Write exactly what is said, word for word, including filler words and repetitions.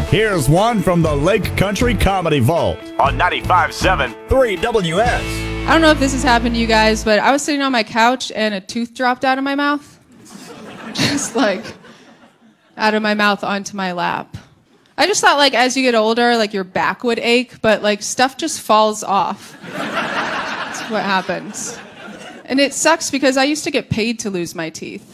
Here's one from the Lake Country Comedy Vault on ninety-five point seven three W S. I don't know if this has happened to you guys, but I was sitting on my couch and a tooth dropped out of my mouth. Just like out of my mouth onto my lap. I just thought, like, as you get older, like, your back would ache, but, like, stuff just falls off. That's what happens. And it sucks because I used to get paid to lose my teeth.